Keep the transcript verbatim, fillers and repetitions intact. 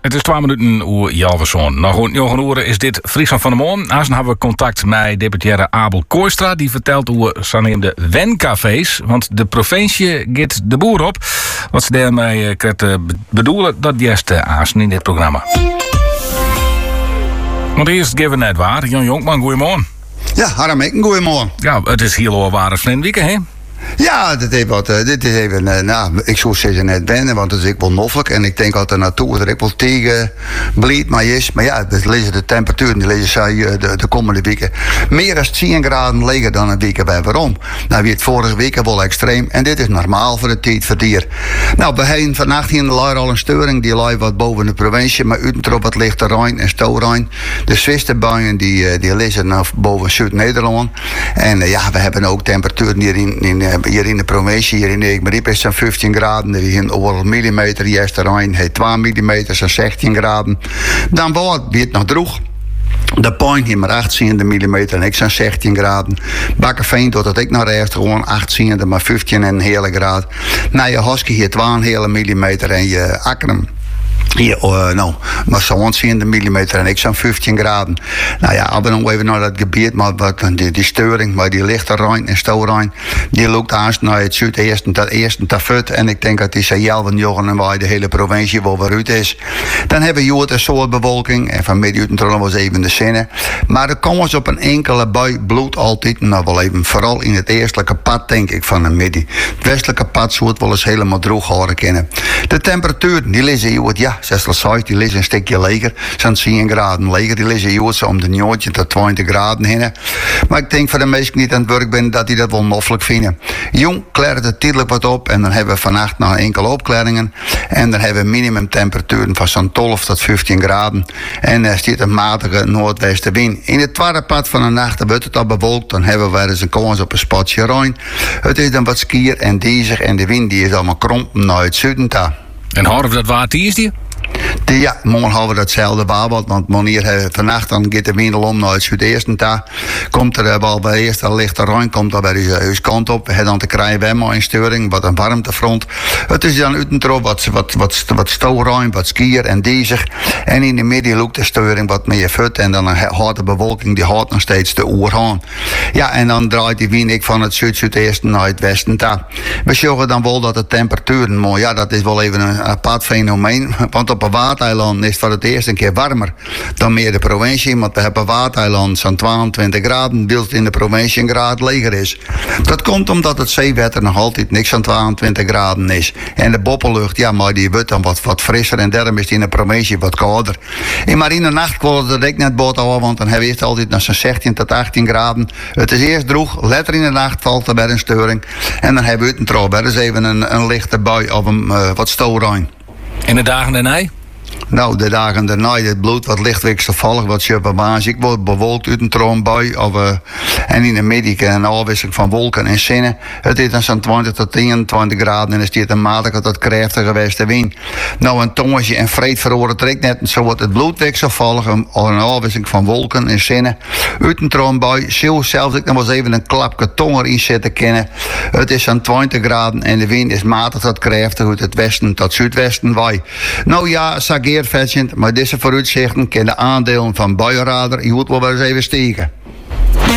Het is twee minuten oer Jalverson. Nog rond negen uur is dit Friesland van de Moon. Als hebben we contact met deputaire Abel Kooistra. Die vertelt hoe ze de wencafés. Want de provincie gaat de boer op. Wat ze daarmee uh, bedoelen, dat juist uh, aanstaan in dit programma. Want eerst geven we net waar. Jan Jonkman, goeiemorgen. Ja, Harm, ik een goeiemorgen. Ja, het is heel oorwaardig van weekend, hè? Ja, dit is, wat, uh, dit is even, uh, nou, ik zou zeggen net wennen, want het is ik wel noffelijk. En ik denk dat er naartoe dat ik wel tegen bleed maar is. Maar ja, dat lezen de temperatuur, die lezen zij uh, de, de komende weken. Meer dan tien graden lager dan een week bij. Waarom? Nou, wie het vorige week wel extreem. En dit is normaal voor de tijd voor dier. Nou, we hebben vannacht hier in de Laar al een steuring. Die ligt wat boven de provincie. Maar uiterop het ligt de Rijn en Stoorijn. De zwaarste buien die, uh, die liggen nou boven Zuid-Nederland. En uh, ja, we hebben ook temperaturen hier in, in uh, hier in de provincie, hier in de Eekmariep is het vijftien graden. Er is een overal millimeter. De eerste Rijn heeft twee millimeter, zo'n zestien graden. Dan wordt het nog droog. De Point hier maar achttien millimeter en ik zo'n zestien graden. Bakkerveen doet dat ik naar rechts gewoon achttien, maar vijftien en een hele graad. Nou, je Hosky hier twee hele millimeter en je Akkerum. Hier, uh, nou, maar zo'n tien millimeter en ik zo'n vijftien graden. Nou ja, we nog even naar dat gebied, maar wat, die, die steuring, maar die lichte Rijn en Stoorijn, die loopt aanst naar het zuidesten, dat eerste tafut. En ik denk dat die Sajel van Jochen en waar de hele provincie wel waaruit is. Dan hebben we een soort bewolking, en van midden was even de zinnen. Maar er komen ze op een enkele bui bloed altijd, nou wel even, vooral in het eerstelijke pad, denk ik, van de midden. Het westelijke pad zou het wel eens helemaal droog horen kennen. De temperatuur, die lezen hier, ja, zestig Zuid, die liggen een stukje leger. Zo'n tien graden leger. Die liggen hier om de njootje tot twintig graden heen. Maar ik denk voor de meesten die niet aan het werk ben, dat die dat wel noffelijk vinden. Jong klaart het tijdelijk wat op. En dan hebben we vannacht nog enkele opklaringen. En dan hebben we minimumtemperaturen van zo'n twaalf tot vijftien graden. En er staat een matige noordwestenwind. In het tweede pad van de nacht wordt het al bewolkt. Dan hebben we weer eens een kans op een spatje Rijn. Het is dan wat skier en diezig. En de wind die is allemaal kromp naar het zuiden toe. En houden we dat water is die? De, ja, morgen hebben we datzelfde babbeld, want wanneer vannacht dan gaat de wind om naar het zuidesten toe. Komt er wel bij eerst een lichte Rijn, komt er bij de huiskant op. We hebben dan te krijgen we maar een steuring, wat een warmtefront. Het is dan uiterop wat, wat, wat, wat stoorruim, wat skier en diezig. En in de midden loopt de steuring wat meer fut. En dan een harde bewolking, die houdt nog steeds de oer aan. Ja, en dan draait die wind ik van het zuid-zuidesten naar het westen toe. We zorgen dan wel dat de temperaturen, maar ja, dat is wel even een apart fenomeen. Want op een watereiland is het voor het eerst een keer warmer dan meer de provincie. Want we hebben een watereiland zo'n tweeëntwintig graden, beeld in de provincie een graad leger is. Dat komt omdat het zeewater nog altijd niks van tweeëntwintig graden is. En de boppellucht, ja, maar die wordt dan wat, wat frisser en daarom is die in de provincie wat kouder. En maar in de nacht kwam het ik net boot al, want dan hebben we eerst altijd nog zo'n zestien tot achttien graden. Het is eerst droog, letter in de nacht valt er bij een steuring. En dan hebben we het een trouw, dat is even een, een lichte bui of een uh, wat stoorijn. En de dagen daarna? Nou, de dagen daarna, het bloed wat lichtwisselvallig, wat chuppenbaas. Ik word bewolkt uit een troonbui. Of, uh, en in de middag een afwisseling van wolken en zinnen. Het is dan zo'n twintig tot eenentwintig graden en er staat een matige tot krachtige westenwind. Nou, een tongetje en vreed verhoren trekt net. Zo wordt het bloed wisselvallig. Een, een afwisseling van wolken en zinnen. Uit een troonbui. Zo zelfs ik nog wel eens even een klapje tong erin zitten kennen. Het is zo'n twintig graden en de wind is matig tot krachtig uit het westen tot zuidwesten waai. Nou ja, sageer maar deze vooruitzichten kunnen de aandelen van buienradar, je moet wel eens even steken.